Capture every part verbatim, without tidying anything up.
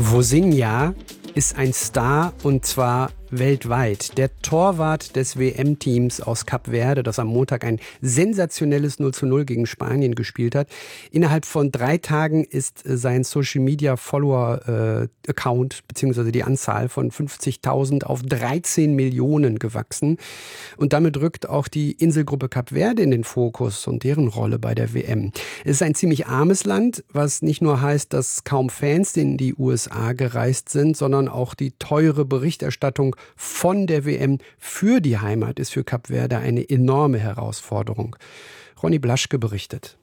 Vozinha ist ein Star, und zwar weltweit. Der Torwart des W M-Teams aus Kap Verde, das am Montag ein sensationelles null zu null gegen Spanien gespielt hat. Innerhalb von drei Tagen ist sein Social-Media-Follower-Account äh, beziehungsweise die Anzahl von fünfzigtausend auf dreizehn Millionen gewachsen. Und damit rückt auch die Inselgruppe Kap Verde in den Fokus und deren Rolle bei der W M. Es ist ein ziemlich armes Land, was nicht nur heißt, dass kaum Fans in die U S A gereist sind, sondern auch die teure Berichterstattung von der W M für die Heimat ist für Kap Verde eine enorme Herausforderung. Ronny Blaschke berichtet.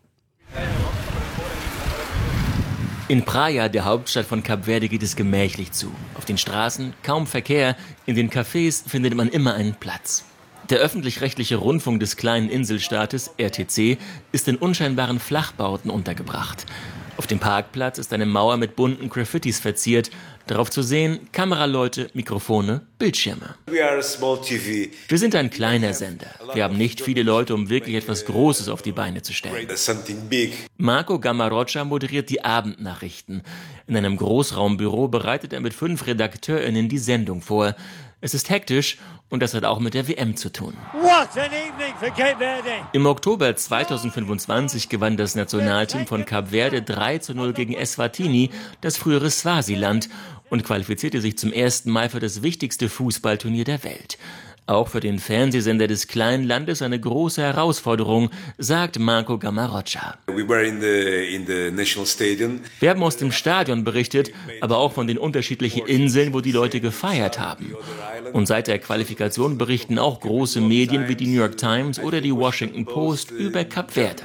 In Praia, der Hauptstadt von Kap Verde, geht es gemächlich zu. Auf den Straßen kaum Verkehr, in den Cafés findet man immer einen Platz. Der öffentlich-rechtliche Rundfunk des kleinen Inselstaates, R T C, ist in unscheinbaren Flachbauten untergebracht. Auf dem Parkplatz ist eine Mauer mit bunten Graffitis verziert. Darauf zu sehen, Kameraleute, Mikrofone, Bildschirme. Wir sind ein kleiner Sender. Wir haben nicht viele Leute, um wirklich etwas Großes auf die Beine zu stellen. Marco Gamarrocha moderiert die Abendnachrichten. In einem Großraumbüro bereitet er mit fünf RedakteurInnen die Sendung vor. Es ist hektisch und das hat auch mit der W M zu tun. Im Oktober zweitausendfünfundzwanzig gewann das Nationalteam von Kap Verde drei zu null gegen Eswatini, das frühere Swasiland, und qualifizierte sich zum ersten Mal für das wichtigste Fußballturnier der Welt. Auch für den Fernsehsender des kleinen Landes eine große Herausforderung, sagt Marco Gamarrocha. Wir haben aus dem Stadion berichtet, aber auch von den unterschiedlichen Inseln, wo die Leute gefeiert haben. Und seit der Qualifikation berichten auch große Medien wie die New York Times oder die Washington Post über Kap Verde.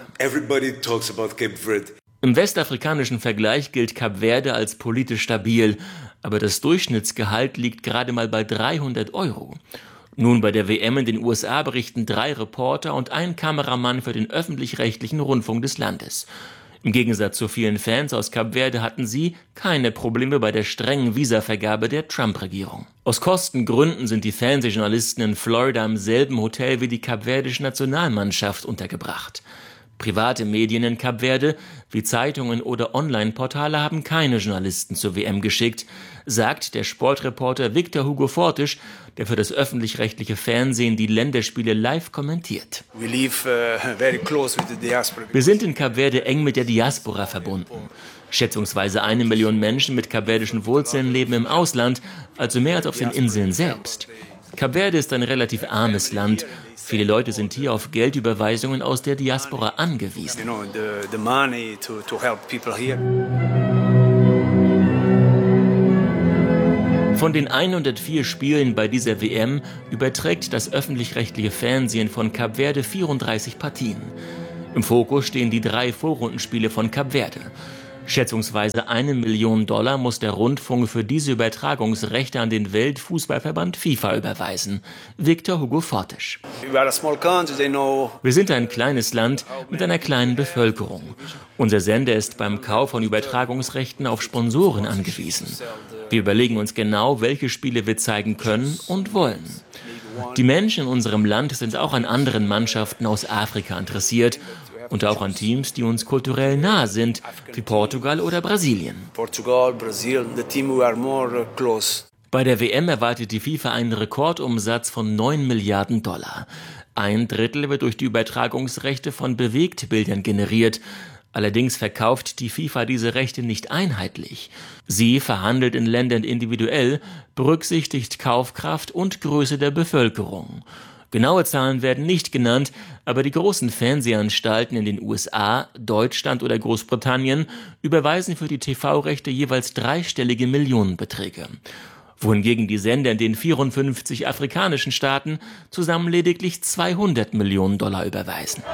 Im westafrikanischen Vergleich gilt Kap Verde als politisch stabil, aber das Durchschnittsgehalt liegt gerade mal bei dreihundert Euro. Nun, bei der W M in den U S A berichten drei Reporter und ein Kameramann für den öffentlich-rechtlichen Rundfunk des Landes. Im Gegensatz zu vielen Fans aus Kap Verde hatten sie keine Probleme bei der strengen Visavergabe der Trump-Regierung. Aus Kostengründen sind die Fernsehjournalisten in Florida im selben Hotel wie die kapverdische Nationalmannschaft untergebracht. Private Medien in Kap Verde, wie Zeitungen oder Online-Portale, haben keine Journalisten zur W M geschickt, sagt der Sportreporter Victor Hugo Fortes, der für das öffentlich-rechtliche Fernsehen die Länderspiele live kommentiert. Wir sind in Kap Verde eng mit der Diaspora verbunden. Schätzungsweise eine Million Menschen mit kapverdischen Wurzeln leben im Ausland, also mehr als auf den Inseln selbst. Kap Verde ist ein relativ armes Land. Viele Leute sind hier auf Geldüberweisungen aus der Diaspora angewiesen. Von den hundertvier Spielen bei dieser W M überträgt das öffentlich-rechtliche Fernsehen von Kap Verde vierunddreißig Partien. Im Fokus stehen die drei Vorrundenspiele von Kap Verde. Schätzungsweise eine Million Dollar muss der Rundfunk für diese Übertragungsrechte an den Weltfußballverband FIFA überweisen. Victor Hugo Fortes. Wir sind ein kleines Land mit einer kleinen Bevölkerung. Unser Sender ist beim Kauf von Übertragungsrechten auf Sponsoren angewiesen. Wir überlegen uns genau, welche Spiele wir zeigen können und wollen. Die Menschen in unserem Land sind auch an anderen Mannschaften aus Afrika interessiert und auch an Teams, die uns kulturell nahe sind, wie Portugal oder Brasilien. Bei der W M erwartet die FIFA einen Rekordumsatz von neun Milliarden Dollar. Ein Drittel wird durch die Übertragungsrechte von Bewegtbildern generiert. Allerdings verkauft die FIFA diese Rechte nicht einheitlich. Sie verhandelt in Ländern individuell, berücksichtigt Kaufkraft und Größe der Bevölkerung. Genaue Zahlen werden nicht genannt, aber die großen Fernsehanstalten in den U S A, Deutschland oder Großbritannien überweisen für die T V-Rechte jeweils dreistellige Millionenbeträge. Wohingegen die Sender in den vierundfünfzig afrikanischen Staaten zusammen lediglich zweihundert Millionen Dollar überweisen.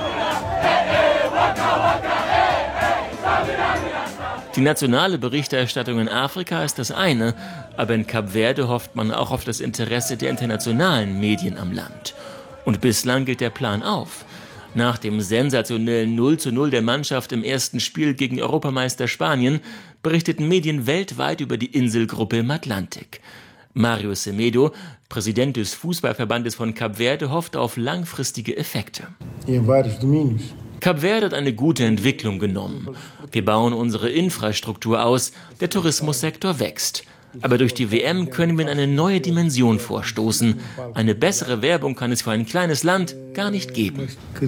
Die nationale Berichterstattung in Afrika ist das eine, aber in Kap Verde hofft man auch auf das Interesse der internationalen Medien am Land. Und bislang geht der Plan auf. Nach dem sensationellen null zu null der Mannschaft im ersten Spiel gegen Europameister Spanien berichteten Medien weltweit über die Inselgruppe im Atlantik. Mario Semedo, Präsident des Fußballverbandes von Kap Verde, hofft auf langfristige Effekte. Kap Verde hat eine gute Entwicklung genommen. Wir bauen unsere Infrastruktur aus, der Tourismussektor wächst. Aber durch die W M können wir in eine neue Dimension vorstoßen. Eine bessere Werbung kann es für ein kleines Land gar nicht geben.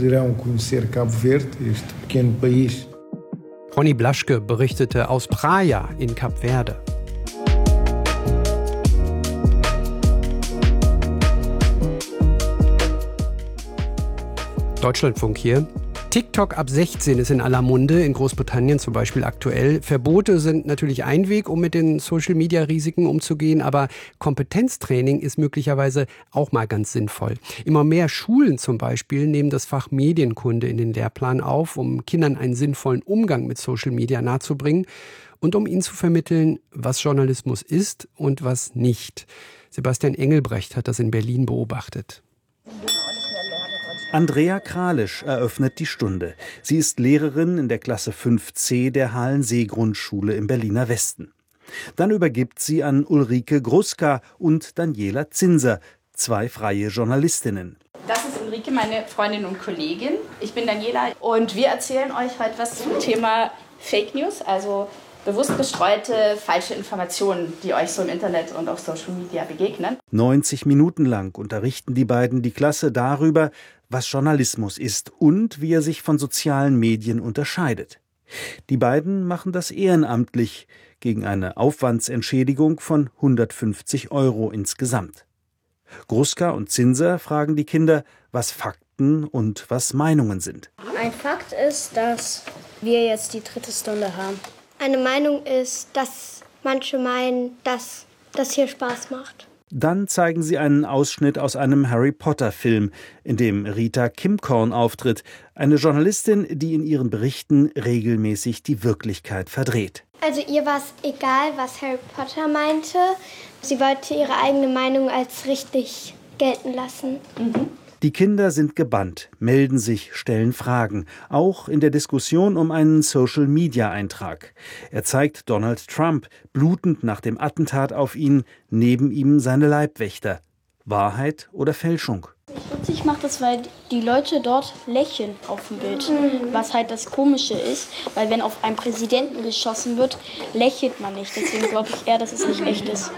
Ronny Blaschke berichtete aus Praia in Kap Verde. Deutschlandfunk hier. TikTok ab sechzehn ist in aller Munde, in Großbritannien zum Beispiel aktuell. Verbote sind natürlich ein Weg, um mit den Social-Media-Risiken umzugehen, aber Kompetenztraining ist möglicherweise auch mal ganz sinnvoll. Immer mehr Schulen zum Beispiel nehmen das Fach Medienkunde in den Lehrplan auf, um Kindern einen sinnvollen Umgang mit Social-Media nahezubringen und um ihnen zu vermitteln, was Journalismus ist und was nicht. Sebastian Engelbrecht hat das in Berlin beobachtet. Andrea Kralisch eröffnet die Stunde. Sie ist Lehrerin in der Klasse fünf C der Halensee-Grundschule im Berliner Westen. Dann übergibt sie an Ulrike Gruska und Daniela Zinser, zwei freie Journalistinnen. Das ist Ulrike, meine Freundin und Kollegin. Ich bin Daniela und wir erzählen euch heute was zum Thema Fake News, also bewusst gestreute falsche Informationen, die euch so im Internet und auf Social Media begegnen. neunzig Minuten lang unterrichten die beiden die Klasse darüber, was Journalismus ist und wie er sich von sozialen Medien unterscheidet. Die beiden machen das ehrenamtlich gegen eine Aufwandsentschädigung von hundertfünfzig Euro insgesamt. Gruska und Zinser fragen die Kinder, was Fakten und was Meinungen sind. Ein Fakt ist, dass wir jetzt die dritte Stunde haben. Eine Meinung ist, dass manche meinen, dass das hier Spaß macht. Dann zeigen sie einen Ausschnitt aus einem Harry-Potter-Film, in dem Rita Kimkorn auftritt, eine Journalistin, die in ihren Berichten regelmäßig die Wirklichkeit verdreht. Also ihr war es egal, was Harry Potter meinte. Sie wollte ihre eigene Meinung als richtig gelten lassen. Mhm. Die Kinder sind gebannt, melden sich, stellen Fragen, auch in der Diskussion um einen Social-Media-Eintrag. Er zeigt Donald Trump, blutend nach dem Attentat auf ihn, neben ihm seine Leibwächter. Wahrheit oder Fälschung? Witzig macht das, weil die Leute dort lächeln auf dem Bild, mhm. was halt das Komische ist, weil wenn auf einen Präsidenten geschossen wird, lächelt man nicht. Deswegen glaube ich eher, dass es nicht echt ist.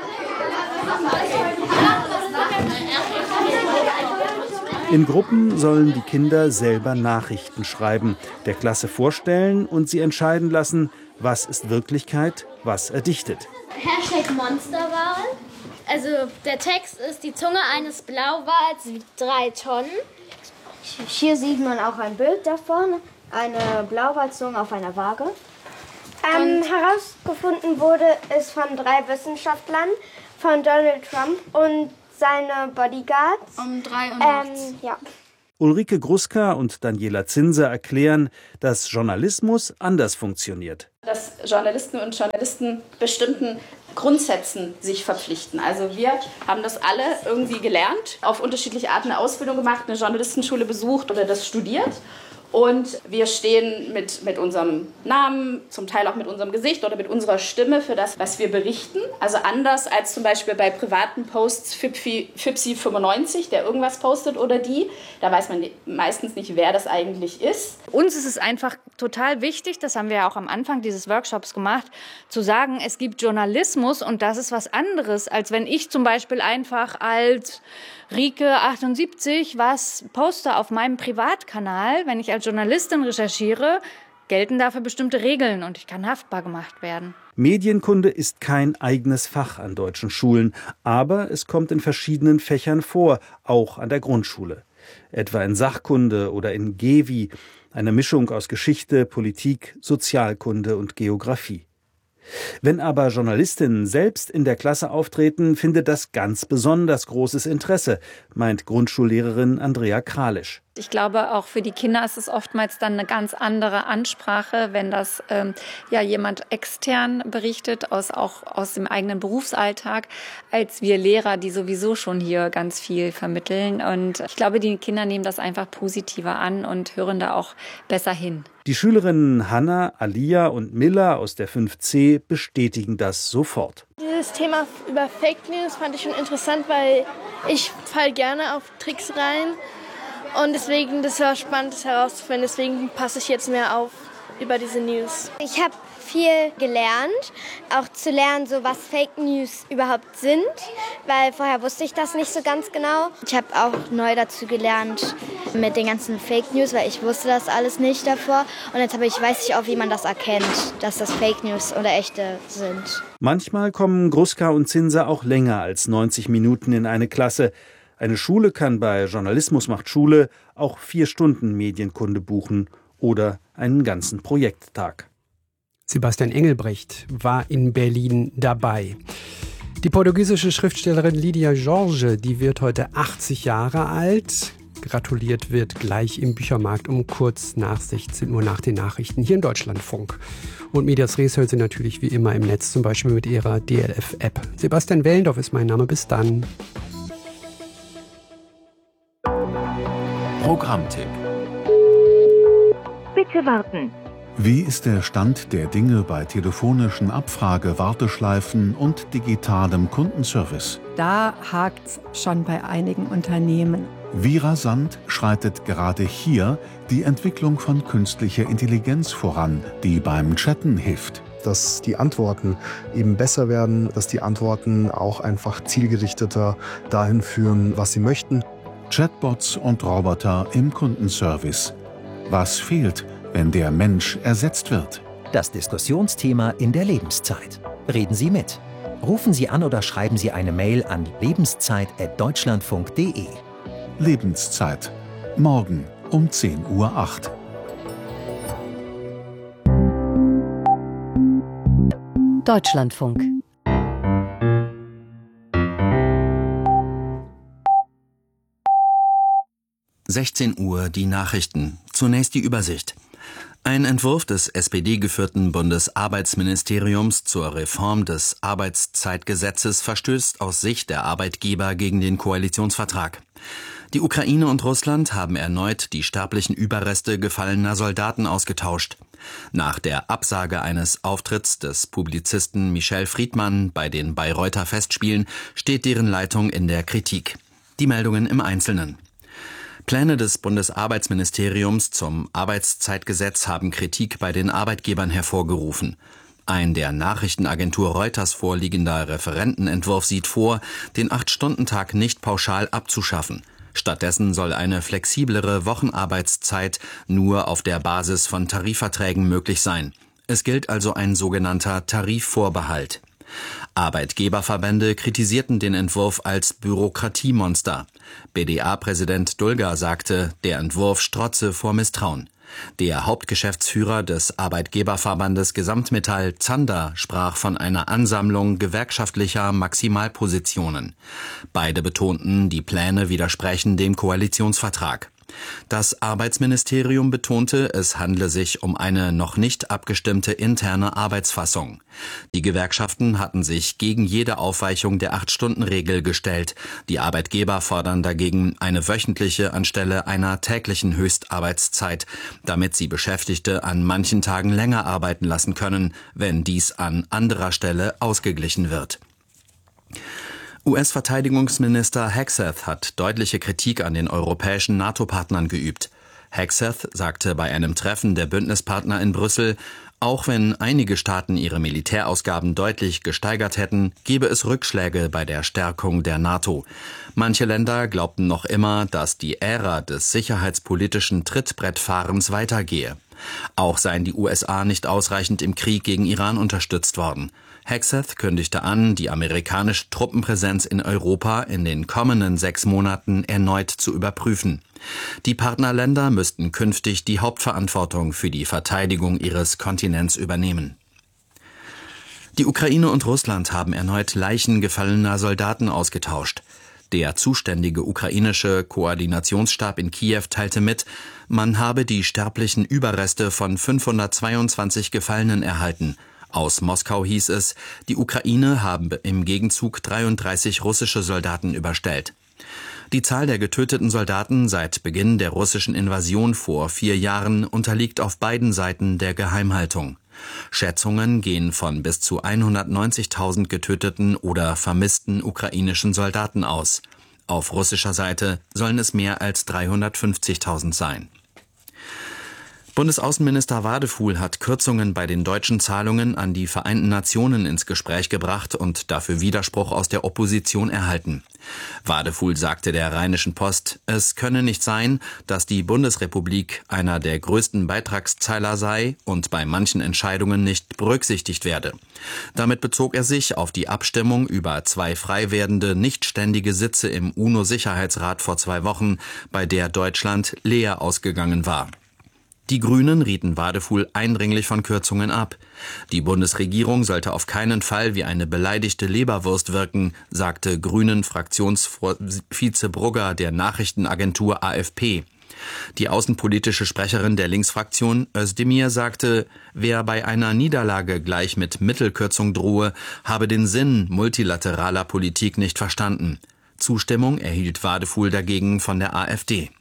In Gruppen sollen die Kinder selber Nachrichten schreiben, der Klasse vorstellen und sie entscheiden lassen, was ist Wirklichkeit, was erdichtet. Hashtag Monsterwal. Also der Text ist, die Zunge eines Blauwals wiegt drei Tonnen. Hier sieht man auch ein Bild davon, eine Blauwalzunge auf einer Waage. Ähm, herausgefunden wurde es von drei Wissenschaftlern, von Donald Trump und seine Bodyguards. Um drei Uhr nachts. Ähm, ja. Ulrike Gruska und Daniela Zinser erklären, dass Journalismus anders funktioniert. Dass Journalisten und Journalisten bestimmten Grundsätzen sich verpflichten. Also wir haben das alle irgendwie gelernt, auf unterschiedliche Arten eine Ausbildung gemacht, eine Journalistenschule besucht oder das studiert. Und wir stehen mit, mit unserem Namen, zum Teil auch mit unserem Gesicht oder mit unserer Stimme für das, was wir berichten. Also anders als zum Beispiel bei privaten Posts Fipsi fünfundneunzig, der irgendwas postet oder die. Da weiß man meistens nicht, wer das eigentlich ist. Uns ist es einfach total wichtig, das haben wir ja auch am Anfang dieses Workshops gemacht, zu sagen, es gibt Journalismus und das ist was anderes, als wenn ich zum Beispiel einfach als Rike achtundsiebzig was poste auf meinem Privatkanal. Wenn ich als Journalistin recherchiere, gelten dafür bestimmte Regeln und ich kann haftbar gemacht werden. Medienkunde ist kein eigenes Fach an deutschen Schulen, aber es kommt in verschiedenen Fächern vor, auch an der Grundschule. Etwa in Sachkunde oder in Gewi, eine Mischung aus Geschichte, Politik, Sozialkunde und Geografie. Wenn aber Journalistinnen selbst in der Klasse auftreten, findet das ganz besonders großes Interesse, meint Grundschullehrerin Andrea Kralisch. Ich glaube, auch für die Kinder ist es oftmals dann eine ganz andere Ansprache, wenn das ähm, ja jemand extern berichtet, aus, auch aus dem eigenen Berufsalltag, als wir Lehrer, die sowieso schon hier ganz viel vermitteln. Und ich glaube, die Kinder nehmen das einfach positiver an und hören da auch besser hin. Die Schülerinnen Hanna, Alia und Milla aus der fünf C bestätigen das sofort. Dieses Thema über Fake News fand ich schon interessant, weil ich falle gerne auf Tricks rein. Und deswegen, das war spannend, das herauszufinden. Deswegen passe ich jetzt mehr auf über diese News. Ich habe viel gelernt, auch zu lernen, so was Fake News überhaupt sind, weil vorher wusste ich das nicht so ganz genau. Ich habe auch neu dazu gelernt mit den ganzen Fake News, weil ich wusste das alles nicht davor. Und jetzt habe ich, weiß ich auch, wie man das erkennt, dass das Fake News oder echte sind. Manchmal kommen Gruska und Zinser auch länger als neunzig Minuten in eine Klasse. Eine Schule kann bei Journalismus macht Schule auch vier Stunden Medienkunde buchen oder einen ganzen Projekttag. Sebastian Engelbrecht war in Berlin dabei. Die portugiesische Schriftstellerin Lydia Jorge, die wird heute achtzig Jahre alt. Gratuliert wird gleich im Büchermarkt um kurz nach sechzehn Uhr nach den Nachrichten hier im Deutschlandfunk. Und Medias Res hört Sie natürlich wie immer im Netz, zum Beispiel mit Ihrer D L F-App. Sebastian Wellendorf ist mein Name. Bis dann. Programmtipp. Bitte warten. Wie ist der Stand der Dinge bei telefonischen Abfrage-, Warteschleifen und digitalem Kundenservice? Da hakt's schon bei einigen Unternehmen. Wie rasant schreitet gerade hier die Entwicklung von künstlicher Intelligenz voran, die beim Chatten hilft? Dass die Antworten eben besser werden, dass die Antworten auch einfach zielgerichteter dahin führen, was sie möchten. Chatbots und Roboter im Kundenservice. Was fehlt, wenn der Mensch ersetzt wird? Das Diskussionsthema in der Lebenszeit. Reden Sie mit. Rufen Sie an oder schreiben Sie eine Mail an lebenszeit at deutschlandfunk punkt de. Lebenszeit. Morgen um zehn Uhr acht. Deutschlandfunk. sechzehn Uhr die Nachrichten. Zunächst die Übersicht. Ein Entwurf des S P D-geführten Bundesarbeitsministeriums zur Reform des Arbeitszeitgesetzes verstößt aus Sicht der Arbeitgeber gegen den Koalitionsvertrag. Die Ukraine und Russland haben erneut die sterblichen Überreste gefallener Soldaten ausgetauscht. Nach der Absage eines Auftritts des Publizisten Michel Friedmann bei den Bayreuther Festspielen steht deren Leitung in der Kritik. Die Meldungen im Einzelnen. Pläne des Bundesarbeitsministeriums zum Arbeitszeitgesetz haben Kritik bei den Arbeitgebern hervorgerufen. Ein der Nachrichtenagentur Reuters vorliegender Referentenentwurf sieht vor, den Acht-Stunden-Tag nicht pauschal abzuschaffen. Stattdessen soll eine flexiblere Wochenarbeitszeit nur auf der Basis von Tarifverträgen möglich sein. Es gilt also ein sogenannter Tarifvorbehalt. Arbeitgeberverbände kritisierten den Entwurf als Bürokratiemonster. B D A-Präsident Dulger sagte, der Entwurf strotze vor Misstrauen. Der Hauptgeschäftsführer des Arbeitgeberverbandes Gesamtmetall, Zander, sprach von einer Ansammlung gewerkschaftlicher Maximalpositionen. Beide betonten, die Pläne widersprechen dem Koalitionsvertrag. Das Arbeitsministerium betonte, es handle sich um eine noch nicht abgestimmte interne Arbeitsfassung. Die Gewerkschaften hatten sich gegen jede Aufweichung der Acht-Stunden-Regel gestellt. Die Arbeitgeber fordern dagegen eine wöchentliche anstelle einer täglichen Höchstarbeitszeit, damit sie Beschäftigte an manchen Tagen länger arbeiten lassen können, wenn dies an anderer Stelle ausgeglichen wird. U S-Verteidigungsminister Hegseth hat deutliche Kritik an den europäischen NATO-Partnern geübt. Hegseth sagte bei einem Treffen der Bündnispartner in Brüssel, auch wenn einige Staaten ihre Militärausgaben deutlich gesteigert hätten, gebe es Rückschläge bei der Stärkung der NATO. Manche Länder glaubten noch immer, dass die Ära des sicherheitspolitischen Trittbrettfahrens weitergehe. Auch seien die U S A nicht ausreichend im Krieg gegen Iran unterstützt worden. Hegseth kündigte an, die amerikanische Truppenpräsenz in Europa in den kommenden sechs Monaten erneut zu überprüfen. Die Partnerländer müssten künftig die Hauptverantwortung für die Verteidigung ihres Kontinents übernehmen. Die Ukraine und Russland haben erneut Leichen gefallener Soldaten ausgetauscht. Der zuständige ukrainische Koordinationsstab in Kiew teilte mit, man habe die sterblichen Überreste von fünfhundertzweiundzwanzig Gefallenen erhalten. Aus Moskau hieß es, die Ukraine habe im Gegenzug dreiunddreißig russische Soldaten überstellt. Die Zahl der getöteten Soldaten seit Beginn der russischen Invasion vor vier Jahren unterliegt auf beiden Seiten der Geheimhaltung. Schätzungen gehen von bis zu hundertneunzigtausend getöteten oder vermissten ukrainischen Soldaten aus. Auf russischer Seite sollen es mehr als dreihundertfünfzigtausend sein. Bundesaußenminister Wadefuhl hat Kürzungen bei den deutschen Zahlungen an die Vereinten Nationen ins Gespräch gebracht und dafür Widerspruch aus der Opposition erhalten. Wadefuhl sagte der Rheinischen Post, es könne nicht sein, dass die Bundesrepublik einer der größten Beitragszahler sei und bei manchen Entscheidungen nicht berücksichtigt werde. Damit bezog er sich auf die Abstimmung über zwei frei werdende, nicht ständige Sitze im UNO-Sicherheitsrat vor zwei Wochen, bei der Deutschland leer ausgegangen war. Die Grünen rieten Wadefuhl eindringlich von Kürzungen ab. Die Bundesregierung sollte auf keinen Fall wie eine beleidigte Leberwurst wirken, sagte Grünen-Fraktionsvize Brugger der Nachrichtenagentur A F P. Die außenpolitische Sprecherin der Linksfraktion, Özdemir, sagte, wer bei einer Niederlage gleich mit Mittelkürzung drohe, habe den Sinn multilateraler Politik nicht verstanden. Zustimmung erhielt Wadefuhl dagegen von der A f D.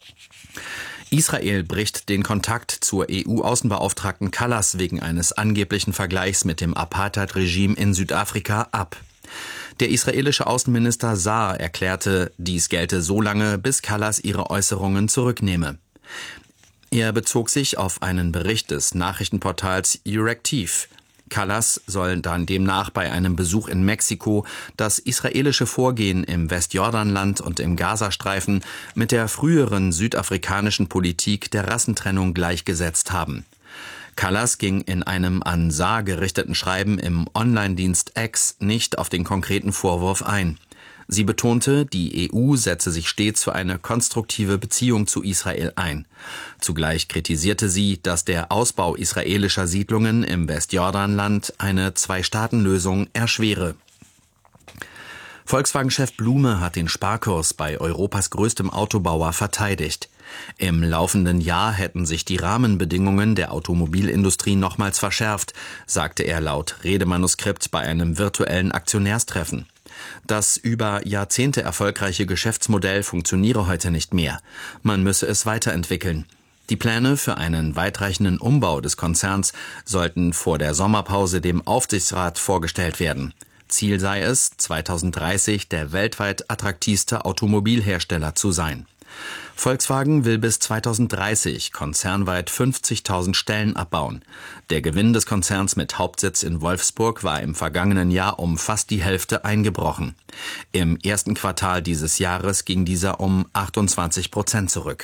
Israel bricht den Kontakt zur E U-Außenbeauftragten Kallas wegen eines angeblichen Vergleichs mit dem Apartheid-Regime in Südafrika ab. Der israelische Außenminister Saar erklärte, dies gelte so lange, bis Kallas ihre Äußerungen zurücknehme. Er bezog sich auf einen Bericht des Nachrichtenportals Euractiv. Kallas soll dann demnach bei einem Besuch in Mexiko das israelische Vorgehen im Westjordanland und im Gazastreifen mit der früheren südafrikanischen Politik der Rassentrennung gleichgesetzt haben. Kallas ging in einem an Saar gerichteten Schreiben im Online-Dienst X nicht auf den konkreten Vorwurf ein. Sie betonte, die E U setze sich stets für eine konstruktive Beziehung zu Israel ein. Zugleich kritisierte sie, dass der Ausbau israelischer Siedlungen im Westjordanland eine Zwei-Staaten-Lösung erschwere. Volkswagen-Chef Blume hat den Sparkurs bei Europas größtem Autobauer verteidigt. Im laufenden Jahr hätten sich die Rahmenbedingungen der Automobilindustrie nochmals verschärft, sagte er laut Redemanuskript bei einem virtuellen Aktionärstreffen. Das über Jahrzehnte erfolgreiche Geschäftsmodell funktioniere heute nicht mehr. Man müsse es weiterentwickeln. Die Pläne für einen weitreichenden Umbau des Konzerns sollten vor der Sommerpause dem Aufsichtsrat vorgestellt werden. Ziel sei es, zweitausenddreißig der weltweit attraktivste Automobilhersteller zu sein. Volkswagen will bis zweitausenddreißig konzernweit fünfzigtausend Stellen abbauen. Der Gewinn des Konzerns mit Hauptsitz in Wolfsburg war im vergangenen Jahr um fast die Hälfte eingebrochen. Im ersten Quartal dieses Jahres ging dieser um achtundzwanzig Prozent zurück.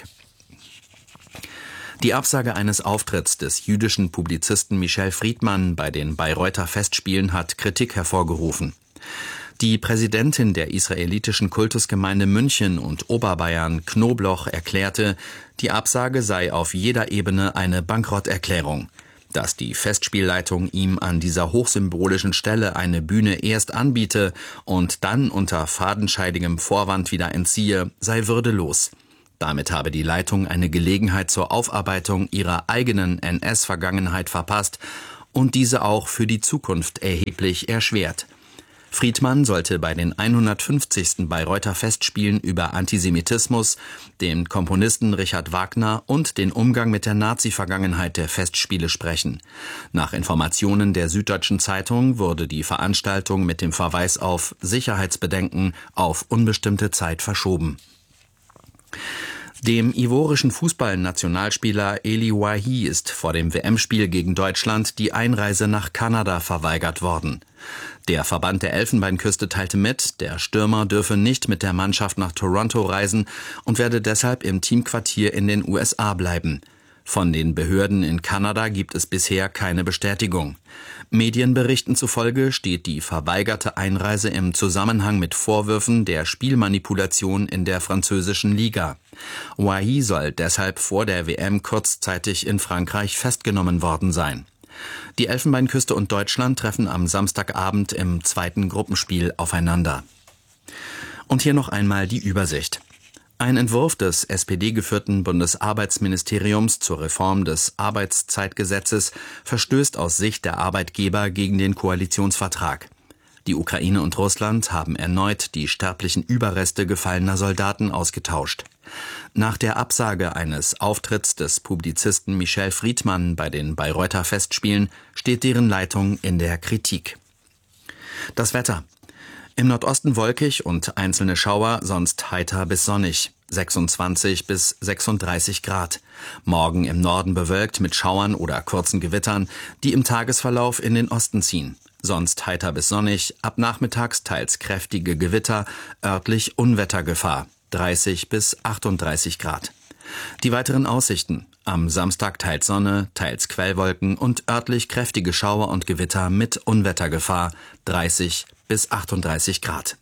Die Absage eines Auftritts des jüdischen Publizisten Michel Friedmann bei den Bayreuther Festspielen hat Kritik hervorgerufen. Die Präsidentin der israelitischen Kultusgemeinde München und Oberbayern, Knobloch, erklärte, die Absage sei auf jeder Ebene eine Bankrotterklärung. Dass die Festspielleitung ihm an dieser hochsymbolischen Stelle eine Bühne erst anbiete und dann unter fadenscheidigem Vorwand wieder entziehe, sei würdelos. Damit habe die Leitung eine Gelegenheit zur Aufarbeitung ihrer eigenen N S-Vergangenheit verpasst und diese auch für die Zukunft erheblich erschwert. Friedmann sollte bei den hundertfünfzigsten Bayreuther Festspielen über Antisemitismus, den Komponisten Richard Wagner und den Umgang mit der Nazi-Vergangenheit der Festspiele sprechen. Nach Informationen der Süddeutschen Zeitung wurde die Veranstaltung mit dem Verweis auf Sicherheitsbedenken auf unbestimmte Zeit verschoben. Dem ivorischen Fußballnationalspieler Eli Wahi ist vor dem W M-Spiel gegen Deutschland die Einreise nach Kanada verweigert worden. Der Verband der Elfenbeinküste teilte mit, der Stürmer dürfe nicht mit der Mannschaft nach Toronto reisen und werde deshalb im Teamquartier in den U S A bleiben. Von den Behörden in Kanada gibt es bisher keine Bestätigung. Medienberichten zufolge steht die verweigerte Einreise im Zusammenhang mit Vorwürfen der Spielmanipulation in der französischen Liga. Wahi soll deshalb vor der W M kurzzeitig in Frankreich festgenommen worden sein. Die Elfenbeinküste und Deutschland treffen am Samstagabend im zweiten Gruppenspiel aufeinander. Und hier noch einmal die Übersicht. Ein Entwurf des S P D-geführten Bundesarbeitsministeriums zur Reform des Arbeitszeitgesetzes verstößt aus Sicht der Arbeitgeber gegen den Koalitionsvertrag. Die Ukraine und Russland haben erneut die sterblichen Überreste gefallener Soldaten ausgetauscht. Nach der Absage eines Auftritts des Publizisten Michel Friedmann bei den Bayreuther Festspielen steht deren Leitung in der Kritik. Das Wetter. Im Nordosten wolkig und einzelne Schauer, sonst heiter bis sonnig. sechsundzwanzig bis sechsunddreißig Grad. Morgen im Norden bewölkt mit Schauern oder kurzen Gewittern, die im Tagesverlauf in den Osten ziehen. Sonst heiter bis sonnig, ab nachmittags teils kräftige Gewitter, örtlich Unwettergefahr, dreißig bis achtunddreißig Grad. Die weiteren Aussichten: Am Samstag teils Sonne, teils Quellwolken und örtlich kräftige Schauer und Gewitter mit Unwettergefahr, dreißig bis achtunddreißig Grad.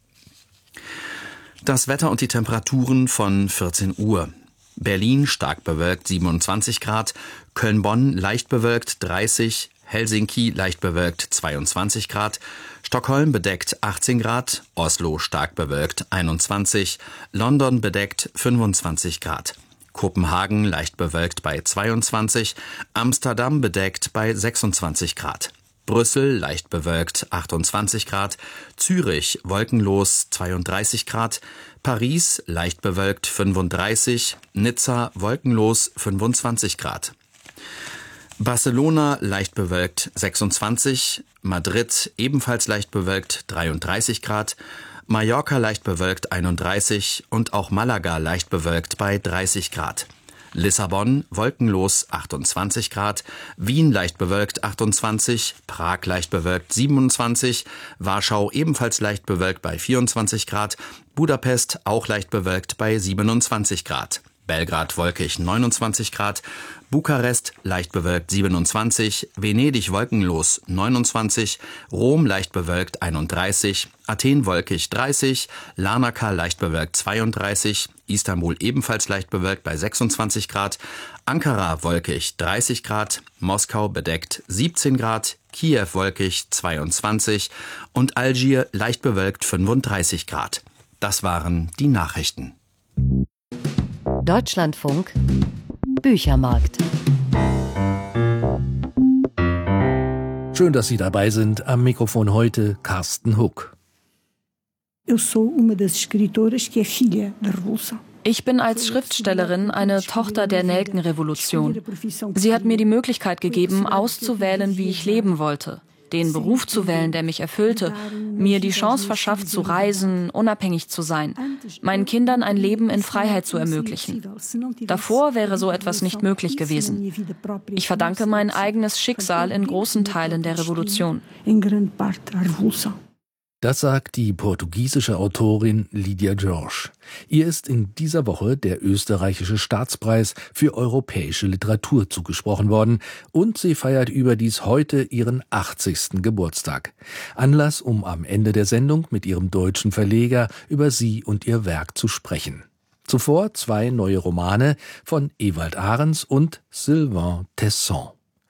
Das Wetter und die Temperaturen von vierzehn Uhr. Berlin stark bewölkt siebenundzwanzig Grad, Köln-Bonn leicht bewölkt dreißig, Helsinki leicht bewölkt zweiundzwanzig Grad, Stockholm bedeckt achtzehn Grad, Oslo stark bewölkt einundzwanzig, London bedeckt fünfundzwanzig Grad. Kopenhagen leicht bewölkt bei zweiundzwanzig, Amsterdam bedeckt bei sechsundzwanzig Grad. Brüssel leicht bewölkt achtundzwanzig Grad, Zürich wolkenlos zweiunddreißig Grad, Paris leicht bewölkt fünfunddreißig, Nizza wolkenlos fünfundzwanzig Grad. Barcelona leicht bewölkt sechsundzwanzig, Madrid ebenfalls leicht bewölkt dreiunddreißig Grad, Mallorca leicht bewölkt einunddreißig und auch Malaga leicht bewölkt bei dreißig Grad. Lissabon wolkenlos achtundzwanzig Grad, Wien leicht bewölkt achtundzwanzig, Prag leicht bewölkt siebenundzwanzig, Warschau ebenfalls leicht bewölkt bei vierundzwanzig Grad, Budapest auch leicht bewölkt bei siebenundzwanzig Grad. Belgrad wolkig neunundzwanzig Grad, Bukarest leicht bewölkt siebenundzwanzig, Venedig wolkenlos neunundzwanzig, Rom leicht bewölkt einunddreißig, Athen wolkig dreißig, Larnaca leicht bewölkt zweiunddreißig, Istanbul ebenfalls leicht bewölkt bei sechsundzwanzig Grad, Ankara wolkig dreißig Grad, Moskau bedeckt siebzehn Grad, Kiew wolkig zweiundzwanzig und Algier leicht bewölkt fünfunddreißig Grad. Das waren die Nachrichten. Deutschlandfunk Büchermarkt. Schön, dass Sie dabei sind. Am Mikrofon heute Carsten Huck. Ich bin als Schriftstellerin eine Tochter der Nelkenrevolution. Sie hat mir die Möglichkeit gegeben, auszuwählen, wie ich leben wollte. Den Beruf zu wählen, der mich erfüllte, mir die Chance verschafft, zu reisen, unabhängig zu sein, meinen Kindern ein Leben in Freiheit zu ermöglichen. Davor wäre so etwas nicht möglich gewesen. Ich verdanke mein eigenes Schicksal in großen Teilen der Revolution. Das sagt die portugiesische Autorin Lydia George. Ihr ist in dieser Woche der österreichische Staatspreis für europäische Literatur zugesprochen worden und sie feiert überdies heute ihren achtzigsten Geburtstag. Anlass, um am Ende der Sendung mit ihrem deutschen Verleger über sie und ihr Werk zu sprechen. Zuvor zwei neue Romane von Ewald Ahrens und Sylvain Tesson.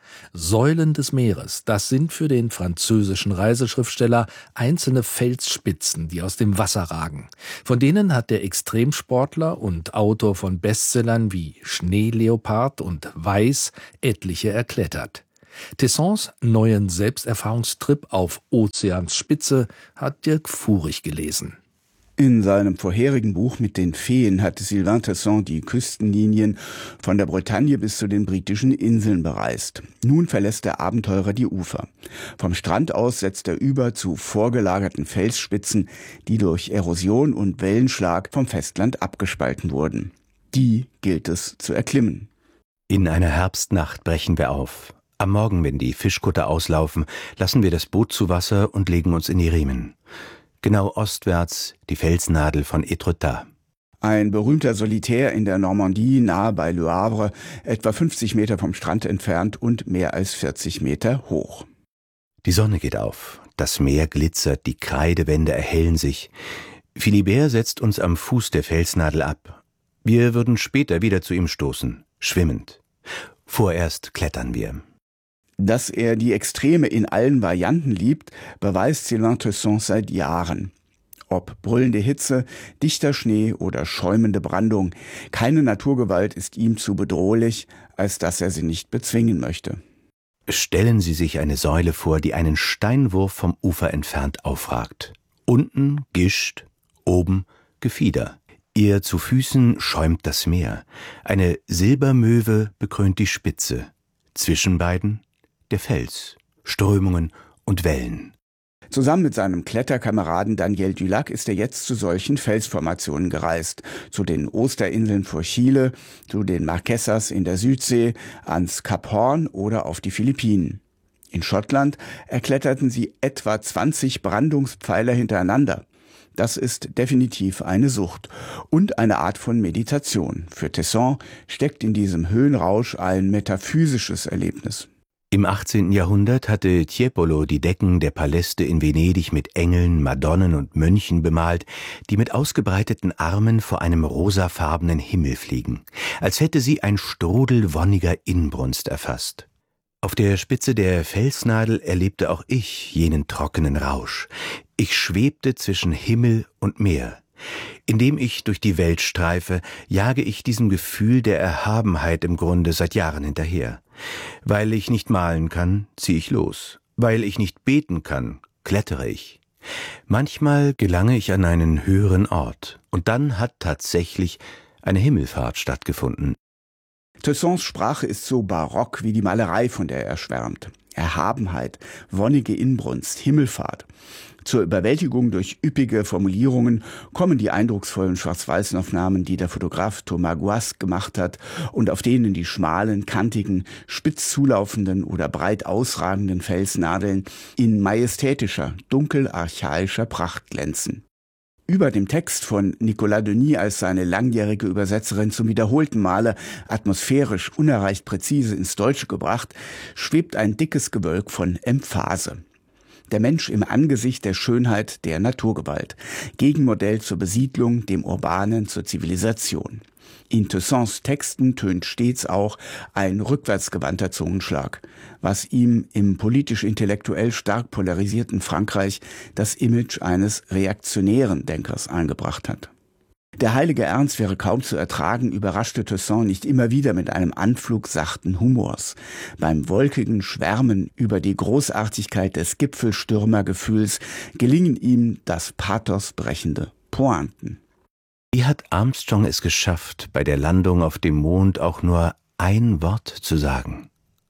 Säulen des Meeres, das sind für den französischen Reiseschriftsteller einzelne Felsspitzen, die aus dem Wasser ragen. Von denen hat der Extremsportler und Autor von Bestsellern wie Schneeleopard und Weiß etliche erklettert. Tessons neuen Selbsterfahrungstrip auf Ozeans Spitze hat Dirk Fuhrig gelesen. In seinem vorherigen Buch mit den Feen hatte Sylvain Tesson die Küstenlinien von der Bretagne bis zu den britischen Inseln bereist. Nun verlässt der Abenteurer die Ufer. Vom Strand aus setzt er über zu vorgelagerten Felsspitzen, die durch Erosion und Wellenschlag vom Festland abgespalten wurden. Die gilt es zu erklimmen. In einer Herbstnacht brechen wir auf. Am Morgen, wenn die Fischkutter auslaufen, lassen wir das Boot zu Wasser und legen uns in die Riemen. Genau ostwärts die Felsnadel von Étretat. Ein berühmter Solitär in der Normandie, nahe bei Le Havre, etwa fünfzig Meter vom Strand entfernt und mehr als vierzig Meter hoch. Die Sonne geht auf, das Meer glitzert, die Kreidewände erhellen sich. Philibert setzt uns am Fuß der Felsnadel ab. Wir würden später wieder zu ihm stoßen, schwimmend. Vorerst klettern wir. Dass er die Extreme in allen Varianten liebt, beweist Sylvain Tesson seit Jahren. Ob brüllende Hitze, dichter Schnee oder schäumende Brandung, keine Naturgewalt ist ihm zu bedrohlich, als dass er sie nicht bezwingen möchte. Stellen Sie sich eine Säule vor, die einen Steinwurf vom Ufer entfernt aufragt. Unten Gischt, oben Gefieder. Ihr zu Füßen schäumt das Meer. Eine Silbermöwe bekrönt die Spitze. Zwischen beiden der Fels, Strömungen und Wellen. Zusammen mit seinem Kletterkameraden Daniel Dulac ist er jetzt zu solchen Felsformationen gereist. Zu den Osterinseln vor Chile, zu den Marquesas in der Südsee, ans Kap Horn oder auf die Philippinen. In Schottland erkletterten sie etwa zwanzig Brandungspfeiler hintereinander. Das ist definitiv eine Sucht und eine Art von Meditation. Für Tesson steckt in diesem Höhenrausch ein metaphysisches Erlebnis. Im achtzehnten Jahrhundert hatte Tiepolo die Decken der Paläste in Venedig mit Engeln, Madonnen und Mönchen bemalt, die mit ausgebreiteten Armen vor einem rosafarbenen Himmel fliegen, als hätte sie ein Strudel wonniger Inbrunst erfasst. Auf der Spitze der Felsnadel erlebte auch ich jenen trockenen Rausch. Ich schwebte zwischen Himmel und Meer. Indem ich durch die Welt streife, jage ich diesem Gefühl der Erhabenheit im Grunde seit Jahren hinterher. Weil ich nicht malen kann, ziehe ich los. Weil ich nicht beten kann, klettere ich. Manchmal gelange ich an einen höheren Ort. Und dann hat tatsächlich eine Himmelfahrt stattgefunden. Tessons Sprache ist so barock wie die Malerei, von der er schwärmt. Erhabenheit, wonnige Inbrunst, Himmelfahrt. Zur Überwältigung durch üppige Formulierungen kommen die eindrucksvollen Schwarz-Weiß-Aufnahmen, die der Fotograf Thomas Guas gemacht hat und auf denen die schmalen, kantigen, spitz zulaufenden oder breit ausragenden Felsnadeln in majestätischer, dunkel-archaischer Pracht glänzen. Über dem Text von Nicolas Denis als seine langjährige Übersetzerin zum wiederholten Male atmosphärisch unerreicht präzise ins Deutsche gebracht, schwebt ein dickes Gewölk von Emphase. Der Mensch im Angesicht der Schönheit der Naturgewalt. Gegenmodell zur Besiedlung, dem Urbanen, zur Zivilisation. In Tessons Texten tönt stets auch ein rückwärtsgewandter Zungenschlag, was ihm im politisch-intellektuell stark polarisierten Frankreich das Image eines reaktionären Denkers eingebracht hat. Der heilige Ernst wäre kaum zu ertragen, überraschte Tesson nicht immer wieder mit einem Anflug sachten Humors. Beim wolkigen Schwärmen über die Großartigkeit des Gipfelstürmergefühls gelingen ihm das pathosbrechende Pointen. Wie hat Armstrong es geschafft, bei der Landung auf dem Mond auch nur ein Wort zu sagen?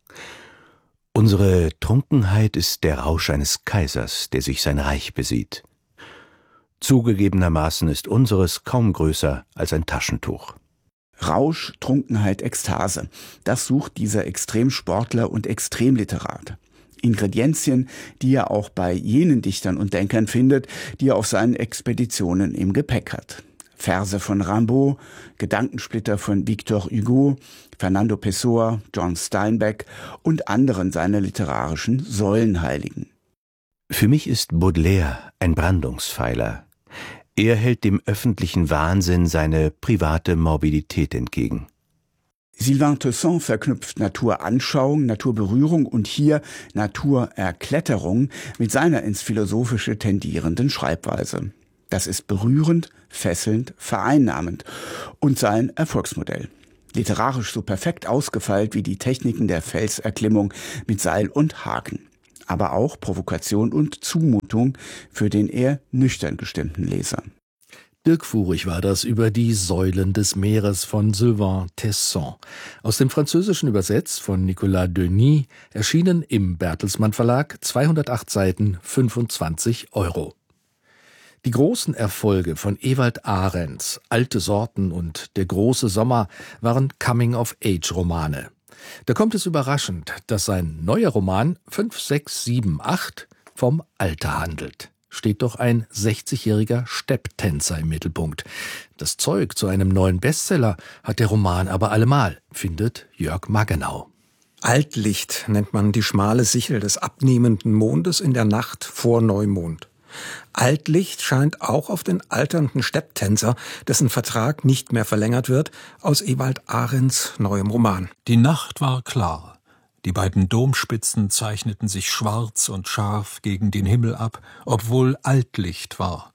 Unsere Trunkenheit ist der Rausch eines Kaisers, der sich sein Reich besieht. Zugegebenermaßen ist unseres kaum größer als ein Taschentuch. Rausch, Trunkenheit, Ekstase. Das sucht dieser Extremsportler und Extremliterat. Ingredienzien, die er auch bei jenen Dichtern und Denkern findet, die er auf seinen Expeditionen im Gepäck hat. Verse von Rimbaud, Gedankensplitter von Victor Hugo, Fernando Pessoa, John Steinbeck und anderen seiner literarischen Säulenheiligen. Für mich ist Baudelaire ein Brandungspfeiler. Er hält dem öffentlichen Wahnsinn seine private Morbidität entgegen. Sylvain Tesson verknüpft Naturanschauung, Naturberührung und hier Naturerkletterung mit seiner ins Philosophische tendierenden Schreibweise. Das ist berührend, fesselnd, vereinnahmend und sein Erfolgsmodell. Literarisch so perfekt ausgefeilt wie die Techniken der Felserklimmung mit Seil und Haken. Aber auch Provokation und Zumutung für den eher nüchtern gestimmten Leser. Dirk Furich war das über die Säulen des Meeres von Sylvain Tesson. Aus dem Französischen übersetzt von Nicolas Denis, erschienen im Bertelsmann Verlag, zweihundertacht Seiten, fünfundzwanzig Euro. Die großen Erfolge von Ewald Arends, Alte Sorten und Der große Sommer, waren Coming-of-Age-Romane. Da kommt es überraschend, dass sein neuer Roman fünf sechs sieben acht vom Alter handelt. Steht doch ein sechzigjähriger Stepptänzer im Mittelpunkt. Das Zeug zu einem neuen Bestseller hat der Roman aber allemal, findet Jörg Maggenau. Altlicht nennt man die schmale Sichel des abnehmenden Mondes in der Nacht vor Neumond. Altlicht scheint auch auf den alternden Stepptänzer, dessen Vertrag nicht mehr verlängert wird, aus Ewald Arends neuem Roman. Die Nacht war klar. Die beiden Domspitzen zeichneten sich schwarz und scharf gegen den Himmel ab, obwohl Altlicht war.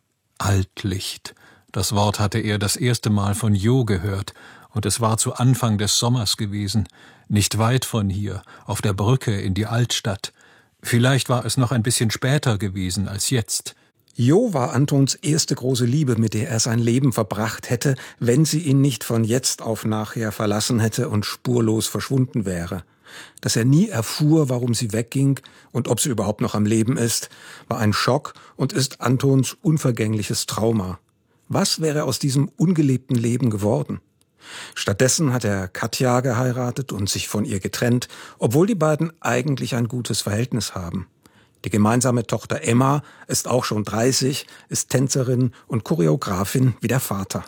Altlicht. Das Wort hatte er das erste Mal von Jo gehört, und es war zu Anfang des Sommers gewesen, nicht weit von hier, auf der Brücke in die Altstadt. Vielleicht war es noch ein bisschen später gewesen als jetzt. Jo war Antons erste große Liebe, mit der er sein Leben verbracht hätte, wenn sie ihn nicht von jetzt auf nachher verlassen hätte und spurlos verschwunden wäre. Dass er nie erfuhr, warum sie wegging und ob sie überhaupt noch am Leben ist, war ein Schock und ist Antons unvergängliches Trauma. Was wäre aus diesem ungelebten Leben geworden? Stattdessen hat er Katja geheiratet und sich von ihr getrennt, obwohl die beiden eigentlich ein gutes Verhältnis haben. Die gemeinsame Tochter Emma ist auch schon dreißig, ist Tänzerin und Choreografin wie der Vater.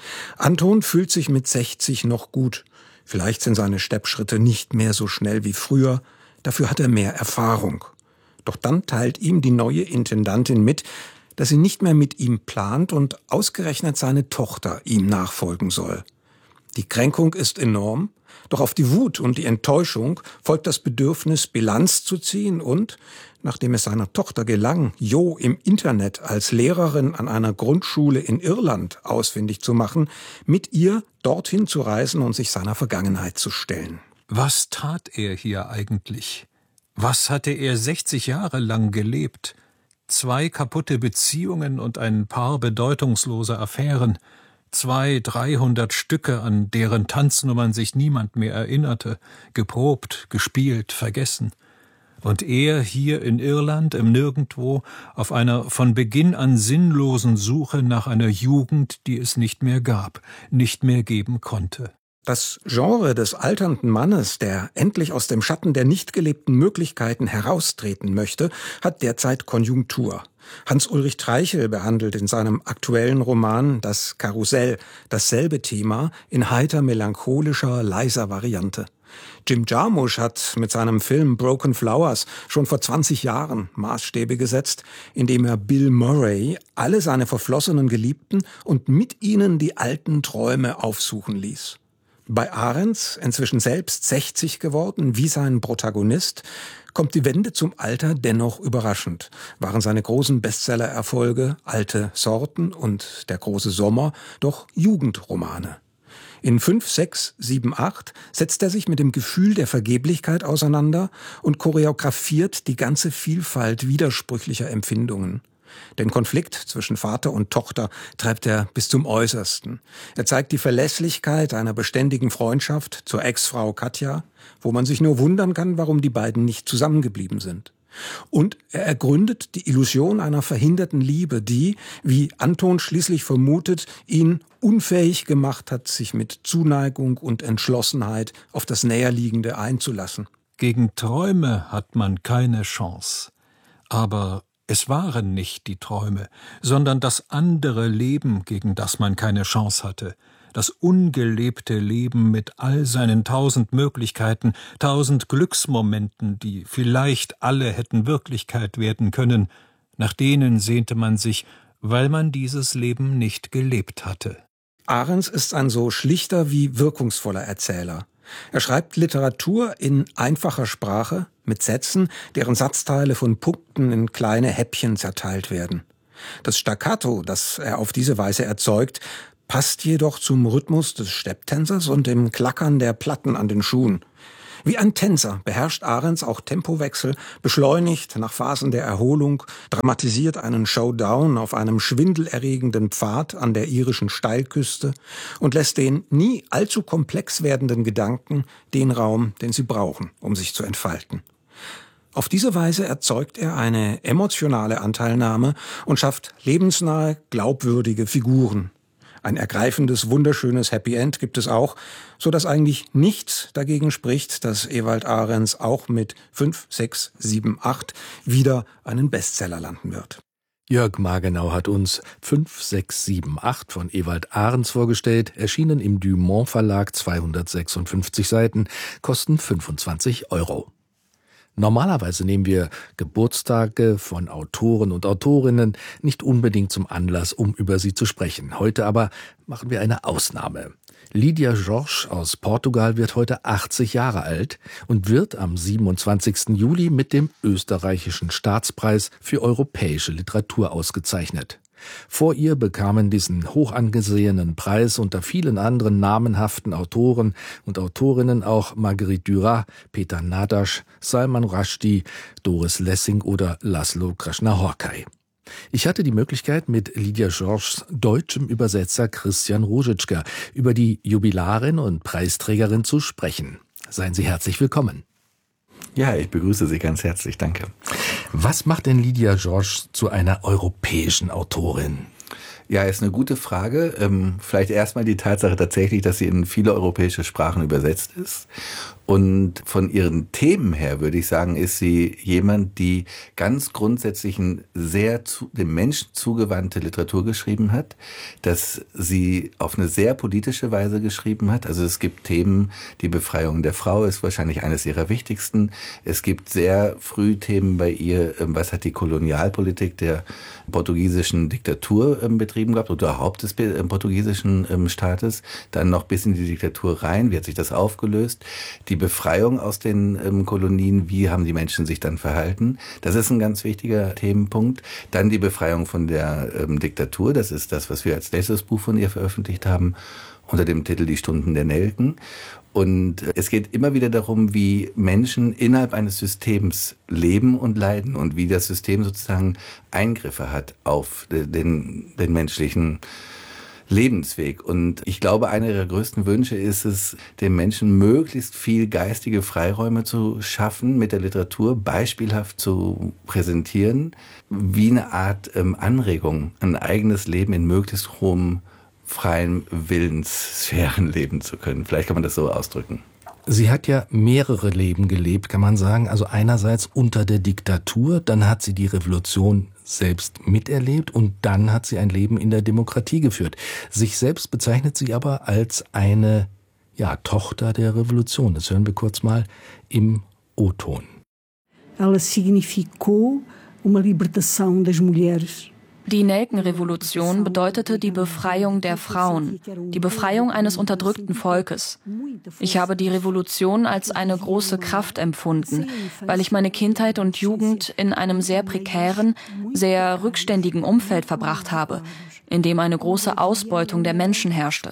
Anton fühlt sich mit sechzig noch gut. Vielleicht sind seine Steppschritte nicht mehr so schnell wie früher, dafür hat er mehr Erfahrung. Doch dann teilt ihm die neue Intendantin mit, dass sie nicht mehr mit ihm plant und ausgerechnet seine Tochter ihm nachfolgen soll. Die Kränkung ist enorm, doch auf die Wut und die Enttäuschung folgt das Bedürfnis, Bilanz zu ziehen und, nachdem es seiner Tochter gelang, Jo im Internet als Lehrerin an einer Grundschule in Irland ausfindig zu machen, mit ihr dorthin zu reisen und sich seiner Vergangenheit zu stellen. Was tat er hier eigentlich? Was hatte er sechzig Jahre lang gelebt? Zwei kaputte Beziehungen und ein paar bedeutungslose Affären. Zwei, dreihundert Stücke, an deren Tanznummern sich niemand mehr erinnerte, geprobt, gespielt, vergessen. Und er hier in Irland, im Nirgendwo, auf einer von Beginn an sinnlosen Suche nach einer Jugend, die es nicht mehr gab, nicht mehr geben konnte. Das Genre des alternden Mannes, der endlich aus dem Schatten der nicht gelebten Möglichkeiten heraustreten möchte, hat derzeit Konjunktur. Hans-Ulrich Treichel behandelt in seinem aktuellen Roman Das Karussell dasselbe Thema in heiter melancholischer, leiser Variante. Jim Jarmusch hat mit seinem Film Broken Flowers schon vor zwanzig Jahren Maßstäbe gesetzt, indem er Bill Murray alle seine verflossenen Geliebten und mit ihnen die alten Träume aufsuchen ließ. Bei Ahrens, inzwischen selbst sechzig geworden, wie sein Protagonist, kommt die Wende zum Alter dennoch überraschend. Waren seine großen Bestseller-Erfolge Alte Sorten und Der große Sommer doch Jugendromane. In fünf, sechs, sieben, acht setzt er sich mit dem Gefühl der Vergeblichkeit auseinander und choreografiert die ganze Vielfalt widersprüchlicher Empfindungen. Den Konflikt zwischen Vater und Tochter treibt er bis zum Äußersten. Er zeigt die Verlässlichkeit einer beständigen Freundschaft zur Ex-Frau Katja, wo man sich nur wundern kann, warum die beiden nicht zusammengeblieben sind. Und er ergründet die Illusion einer verhinderten Liebe, die, wie Anton schließlich vermutet, ihn unfähig gemacht hat, sich mit Zuneigung und Entschlossenheit auf das Näherliegende einzulassen. Gegen Träume hat man keine Chance. Aber es waren nicht die Träume, sondern das andere Leben, gegen das man keine Chance hatte. Das ungelebte Leben mit all seinen tausend Möglichkeiten, tausend Glücksmomenten, die vielleicht alle hätten Wirklichkeit werden können, nach denen sehnte man sich, weil man dieses Leben nicht gelebt hatte. Ahrens ist ein so schlichter wie wirkungsvoller Erzähler. Er schreibt Literatur in einfacher Sprache, mit Sätzen, deren Satzteile von Punkten in kleine Häppchen zerteilt werden. Das Staccato, das er auf diese Weise erzeugt, passt jedoch zum Rhythmus des Stepptänzers und dem Klackern der Platten an den Schuhen. Wie ein Tänzer beherrscht Ahrens auch Tempowechsel, beschleunigt nach Phasen der Erholung, dramatisiert einen Showdown auf einem schwindelerregenden Pfad an der irischen Steilküste und lässt den nie allzu komplex werdenden Gedanken den Raum, den sie brauchen, um sich zu entfalten. Auf diese Weise erzeugt er eine emotionale Anteilnahme und schafft lebensnahe, glaubwürdige Figuren. Ein ergreifendes, wunderschönes Happy End gibt es auch, so dass eigentlich nichts dagegen spricht, dass Ewald Ahrens auch mit fünf, sechs, sieben, acht wieder einen Bestseller landen wird. Jörg Margenau hat uns fünf, sechs, sieben, acht von Ewald Ahrens vorgestellt, erschienen im Dumont Verlag, zweihundertsechsundfünfzig Seiten, kosten fünfundzwanzig Euro. Normalerweise nehmen wir Geburtstage von Autoren und Autorinnen nicht unbedingt zum Anlass, um über sie zu sprechen. Heute aber machen wir eine Ausnahme. Lydia Jorge aus Portugal wird heute achtzig Jahre alt und wird am siebenundzwanzigsten Juli mit dem österreichischen Staatspreis für europäische Literatur ausgezeichnet. Vor ihr bekamen diesen hoch angesehenen Preis unter vielen anderen namenhaften Autoren und Autorinnen auch Marguerite Duras, Peter Nadasch, Salman Rushdie, Doris Lessing oder Laszlo Krasznahorkai. Ich hatte die Möglichkeit, mit Lydia Jorges deutschem Übersetzer Christian Ruzicka über die Jubilarin und Preisträgerin zu sprechen. Seien Sie herzlich willkommen. Ja, ich begrüße Sie ganz herzlich, danke. Was macht denn Lydia George zu einer europäischen Autorin? Ja, ist eine gute Frage. Ähm, vielleicht erstmal die Tatsache tatsächlich, dass sie in viele europäische Sprachen übersetzt ist. Und von ihren Themen her, würde ich sagen, ist sie jemand, die ganz grundsätzlich ein sehr zu, dem Menschen zugewandte Literatur geschrieben hat, dass sie auf eine sehr politische Weise geschrieben hat. Also es gibt Themen, die Befreiung der Frau ist wahrscheinlich eines ihrer wichtigsten. Es gibt sehr früh Themen bei ihr, was hat die Kolonialpolitik der portugiesischen Diktatur betrieben gehabt oder überhaupt des portugiesischen Staates, dann noch bis in die Diktatur rein, wie hat sich das aufgelöst, die Befreiung aus den ähm, Kolonien, wie haben die Menschen sich dann verhalten, das ist ein ganz wichtiger Themenpunkt. Dann die Befreiung von der ähm, Diktatur, das ist das, was wir als letztes Buch von ihr veröffentlicht haben, unter dem Titel Die Stunden der Nelken. Und es geht immer wieder darum, wie Menschen innerhalb eines Systems leben und leiden und wie das System sozusagen Eingriffe hat auf den, den menschlichen Lebensweg. Und ich glaube, einer ihrer größten Wünsche ist es, den Menschen möglichst viel geistige Freiräume zu schaffen, mit der Literatur beispielhaft zu präsentieren, wie eine Art ähm, Anregung, ein eigenes Leben in möglichst hohem freien Willenssphären leben zu können. Vielleicht kann man das so ausdrücken. Sie hat ja mehrere Leben gelebt, kann man sagen. Also einerseits unter der Diktatur, dann hat sie die Revolution selbst miterlebt und dann hat sie ein Leben in der Demokratie geführt. Sich selbst bezeichnet sie aber als eine, ja, Tochter der Revolution. Das hören wir kurz mal im O-Ton. Ela significou uma libertação das mulheres. Die Nelkenrevolution bedeutete die Befreiung der Frauen, die Befreiung eines unterdrückten Volkes. Ich habe die Revolution als eine große Kraft empfunden, weil ich meine Kindheit und Jugend in einem sehr prekären, sehr rückständigen Umfeld verbracht habe, in dem eine große Ausbeutung der Menschen herrschte.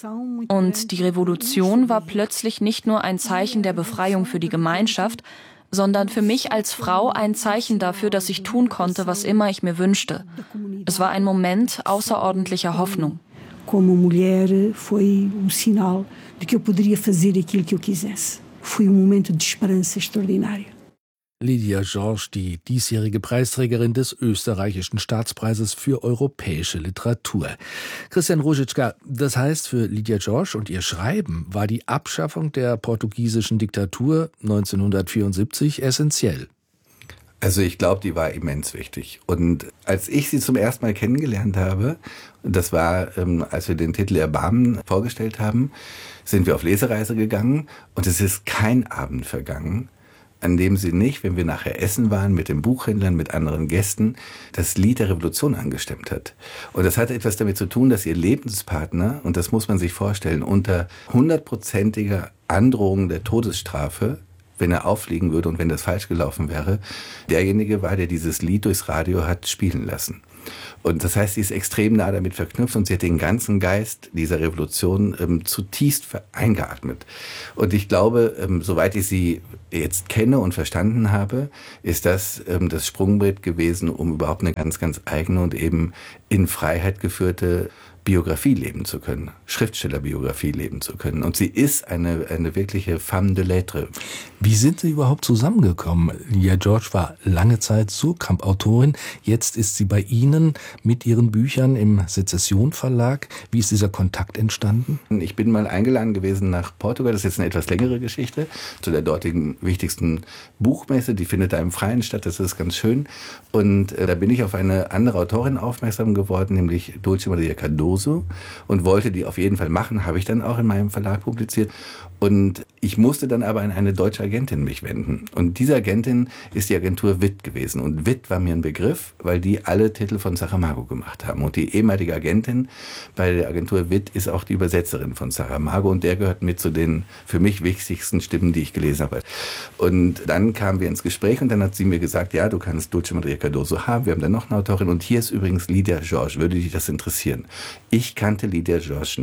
Und die Revolution war plötzlich nicht nur ein Zeichen der Befreiung für die Gemeinschaft, sondern für mich als Frau ein Zeichen dafür, dass ich tun konnte, was immer ich mir wünschte. Es war ein Moment außerordentlicher Hoffnung. Como mulher foi um sinal de que eu poderia fazer aquilo que eu quisesse. Foi um momento de esperança extraordinário. Lydia George, die diesjährige Preisträgerin des österreichischen Staatspreises für europäische Literatur. Christian Ruzicka, das heißt, für Lydia George und ihr Schreiben war die Abschaffung der portugiesischen Diktatur neunzehnhundertvierundsiebzig essentiell. Also ich glaube, die war immens wichtig. Und als ich sie zum ersten Mal kennengelernt habe, das war, ähm, als wir den Titel Erbarmen vorgestellt haben, sind wir auf Lesereise gegangen und es ist kein Abend vergangen, an dem sie nicht, wenn wir nachher essen waren, mit den Buchhändlern, mit anderen Gästen, das Lied der Revolution angestimmt hat. Und das hatte etwas damit zu tun, dass ihr Lebenspartner, und das muss man sich vorstellen, unter hundertprozentiger Androhung der Todesstrafe, wenn er auffliegen würde und wenn das falsch gelaufen wäre, derjenige war, der dieses Lied durchs Radio hat spielen lassen. Und das heißt, sie ist extrem nah damit verknüpft und sie hat den ganzen Geist dieser Revolution ähm, zutiefst eingeatmet. Und ich glaube, ähm, soweit ich sie jetzt kenne und verstanden habe, ist das ähm, das Sprungbrett gewesen, um überhaupt eine ganz, ganz eigene und eben in Freiheit geführte Biografie leben zu können, Schriftstellerbiografie leben zu können. Und sie ist eine, eine wirkliche femme de lettres. Wie sind Sie überhaupt zusammengekommen? Lydia George war lange Zeit Surkamp-Autorin. Jetzt ist sie bei Ihnen mit Ihren Büchern im Sezession Verlag. Wie ist dieser Kontakt entstanden? Ich bin mal eingeladen gewesen nach Portugal. Das ist jetzt eine etwas längere Geschichte. Zu der dortigen wichtigsten Buchmesse. Die findet da im Freien statt. Das ist ganz schön. Und äh, da bin ich auf eine andere Autorin aufmerksam geworden, nämlich Dulce Maria Cardoso. Und wollte die auf jeden Fall machen, habe ich dann auch in meinem Verlag publiziert. Und ich musste dann aber an eine deutsche Agentin mich wenden. Und diese Agentin ist die Agentur Witt gewesen. Und Witt war mir ein Begriff, weil die alle Titel von Saramago gemacht haben. Und die ehemalige Agentin bei der Agentur Witt ist auch die Übersetzerin von Saramago. Und der gehört mit zu den für mich wichtigsten Stimmen, die ich gelesen habe. Und dann kamen wir ins Gespräch und dann hat sie mir gesagt, ja, du kannst Dulce Maria Cardoso haben. Wir haben dann noch eine Autorin. Und hier ist übrigens Lydia George. Würde dich das interessieren? Ich kannte Lydia George nicht.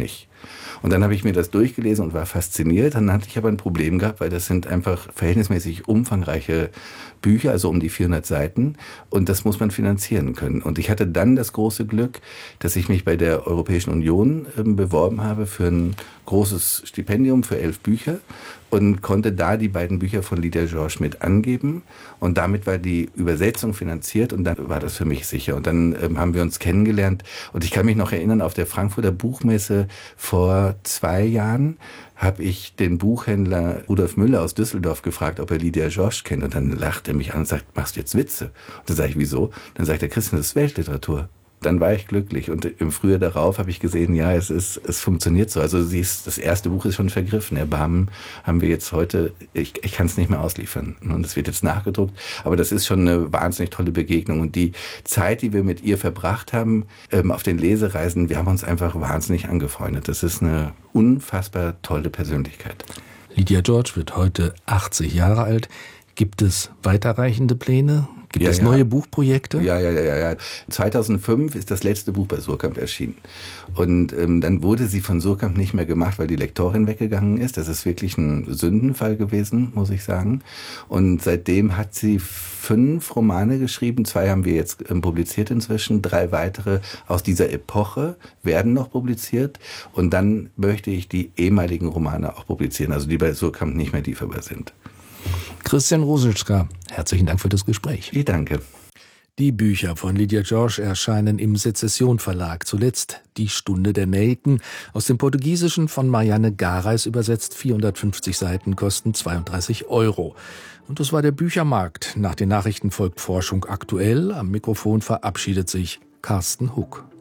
Und dann habe ich mir das durchgelesen und war fasziniert. Dann hatte ich aber ein Problem gehabt, weil das sind einfach verhältnismäßig umfangreiche Bücher, also um die vierhundert Seiten. Und das muss man finanzieren können. Und ich hatte dann das große Glück, dass ich mich bei der Europäischen Union äh, beworben habe für ein großes Stipendium für elf Bücher und konnte da die beiden Bücher von Lydia Georges mit angeben. Und damit war die Übersetzung finanziert und dann war das für mich sicher. Und dann ähm, haben wir uns kennengelernt. Und ich kann mich noch erinnern, auf der Frankfurter Buchmesse vor zwei Jahren habe ich den Buchhändler Rudolf Müller aus Düsseldorf gefragt, ob er Lydia Georges kennt. Und dann lacht er mich an und sagt, machst du jetzt Witze? Und dann sage ich, wieso? Dann sagt er, Christian, das ist Weltliteratur. Dann war ich glücklich. Und im Frühjahr darauf habe ich gesehen, ja, es ist, es funktioniert so. Also sie ist, das erste Buch ist schon vergriffen. Erbarmen haben wir jetzt heute, ich, ich kann es nicht mehr ausliefern. Und es wird jetzt nachgedruckt. Aber das ist schon eine wahnsinnig tolle Begegnung. Und die Zeit, die wir mit ihr verbracht haben, ähm, auf den Lesereisen, wir haben uns einfach wahnsinnig angefreundet. Das ist eine unfassbar tolle Persönlichkeit. Lydia Georges wird heute achtzig Jahre alt. Gibt es weiterreichende Pläne? Gibt ja, es ja. neue Buchprojekte? Ja, ja, ja, ja. zweitausendfünf ist das letzte Buch bei Suhrkamp erschienen. Und ähm, dann wurde sie von Suhrkamp nicht mehr gemacht, weil die Lektorin weggegangen ist. Das ist wirklich ein Sündenfall gewesen, muss ich sagen. Und seitdem hat sie fünf Romane geschrieben. Zwei haben wir jetzt ähm, publiziert inzwischen. Drei weitere aus dieser Epoche werden noch publiziert. Und dann möchte ich die ehemaligen Romane auch publizieren, also die bei Suhrkamp nicht mehr lieferbar sind. Christian Ruselska, herzlichen Dank für das Gespräch. Ich danke. Die Bücher von Lydia Georges erscheinen im Sezession Verlag. Zuletzt Die Stunde der Nelken, aus dem Portugiesischen von Marianne Gareis übersetzt, vierhundertfünfzig Seiten, kosten zweiunddreißig Euro. Und das war der Büchermarkt. Nach den Nachrichten folgt Forschung aktuell. Am Mikrofon verabschiedet sich Carsten Huck.